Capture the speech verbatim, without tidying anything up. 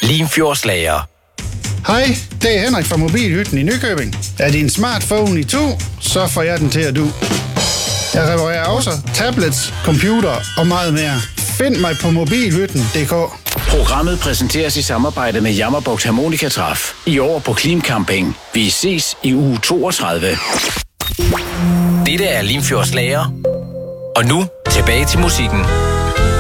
Limfjordslager. Hej, det er Henrik fra Mobilhytten i Nykøbing. Er din smartphone i to, så får jeg den til at du. Jeg reparerer også tablets, computer og meget mere. Find mig på mobilhytten punktum d k. Programmet præsenteres i samarbejde med Jammerbugt Harmonikatræf. I år på Klim Camping. Vi ses i uge toogtredive. Dette er Limfjordslager. Og nu tilbage til musikken.